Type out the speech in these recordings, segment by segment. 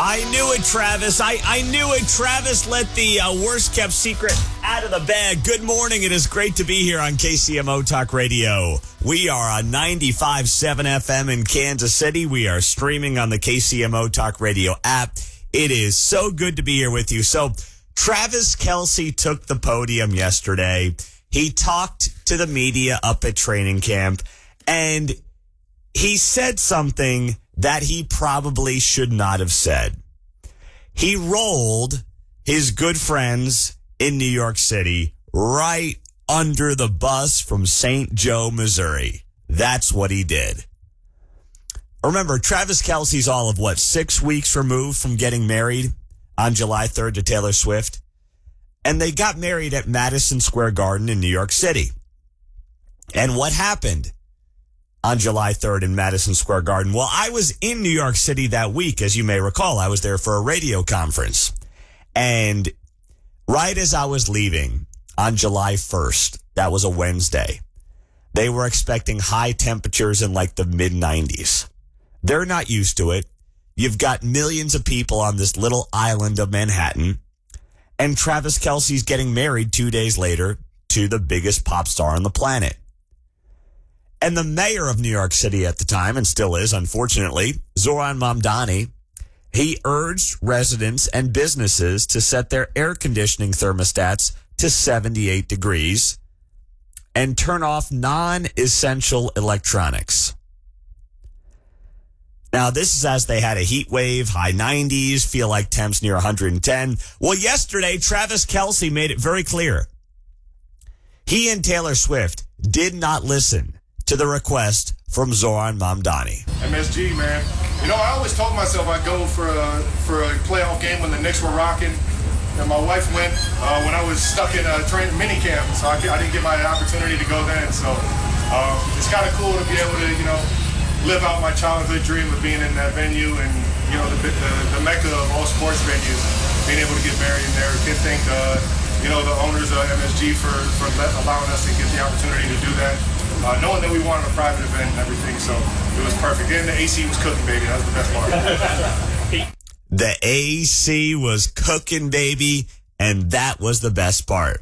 I knew it, Travis. I knew it. Travis let the worst-kept secret out of the bag. Good morning. It is great to be here on KCMO Talk Radio. We are on 95.7 FM in Kansas City. We are streaming on the KCMO Talk Radio app. It is so good to be here with you. So, Travis Kelce took the podium yesterday. He talked to the media up at training camp, and he said something that he probably should not have said. He rolled his good friends in New York City right under the bus from St. Joe, Missouri. That's what he did. Remember, Travis Kelce's all of 6 weeks removed from getting married on July 3rd to Taylor Swift? And they got married at Madison Square Garden in New York City. And what happened on July 3rd in Madison Square Garden? Well, I was in New York City that week, as you may recall. I was there for a radio conference. And right as I was leaving on July 1st, that was a Wednesday, they were expecting high temperatures in like the mid-90s. They're not used to it. You've got millions of people on this little island of Manhattan. And Travis Kelce's getting married 2 days later to the biggest pop star on the planet. And the mayor of New York City at the time, and still is, unfortunately, Zoran Mamdani, he urged residents and businesses to set their air conditioning thermostats to 78 degrees and turn off non-essential electronics. Now, this is as they had a heat wave, high 90s, feel like temps near 110. Well, yesterday, Travis Kelce made it very clear. He and Taylor Swift did not listen to the request from Zoran Mamdani. MSG, man. You know, I always told myself I'd go for a playoff game when the Knicks were rocking. And my wife went when I was stuck in a mini camp, so I didn't get my opportunity to go then. So it's kind of cool to be able to, live out my childhood dream of being in that venue and, the mecca of all sports venues, being able to get married in there. Can't thank, the owners of MSG for allowing us to get the opportunity to do that. Knowing that we wanted a private event and everything, so it was perfect. And the AC was cooking, baby. That was the best part. The AC was cooking, baby, and that was the best part.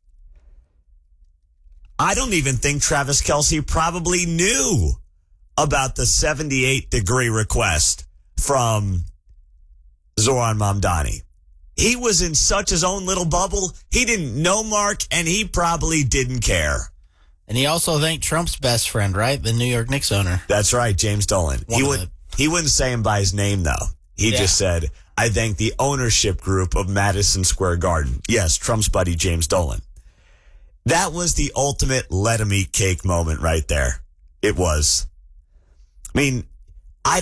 I don't even think Travis Kelce probably knew about the 78-degree request from Zoran Mamdani. He was in such his own little bubble, he didn't know Mark, and he probably didn't care. And he also thanked Trump's best friend, right? The New York Knicks owner. That's right, James Dolan. He wouldn't say him by his name, though. He just said, I thank the ownership group of Madison Square Garden. Yes, Trump's buddy, James Dolan. That was the ultimate let him eat cake moment right there. It was. I mean, I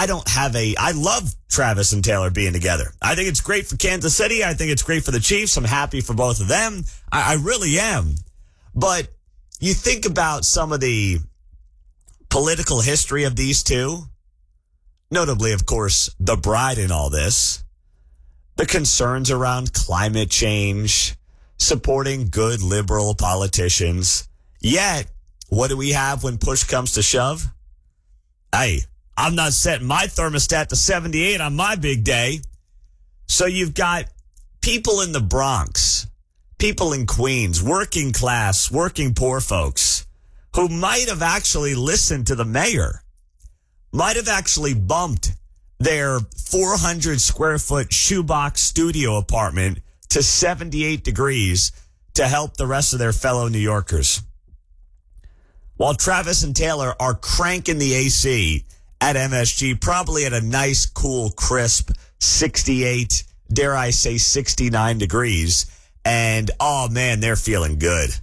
love Travis and Taylor being together. I think it's great for Kansas City. I think it's great for the Chiefs. I'm happy for both of them. I really am. But you think about some of the political history of these two, notably, of course, the bride in all this, the concerns around climate change, supporting good liberal politicians. Yet, what do we have when push comes to shove? Hey, I'm not setting my thermostat to 78 on my big day. So you've got people in the Bronx, people in Queens, working class, working poor folks who might have actually listened to the mayor, might have actually bumped their 400 square foot shoebox studio apartment to 78 degrees to help the rest of their fellow New Yorkers. While Travis and Taylor are cranking the AC at MSG, probably at a nice, cool, crisp 68, dare I say 69 degrees. And, oh, man, they're feeling good.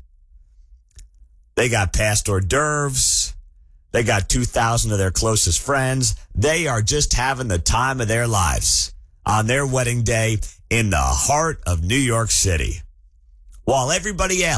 They got past hors d'oeuvres. They got 2,000 of their closest friends. They are just having the time of their lives on their wedding day in the heart of New York City. While everybody else